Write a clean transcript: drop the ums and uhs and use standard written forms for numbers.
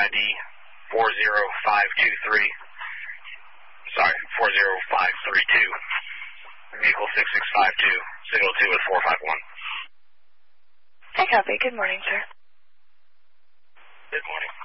ID 40523. Sorry, 40532. Vehicle 6652, signal 2 at 451. I copy. Good morning, sir. Good morning.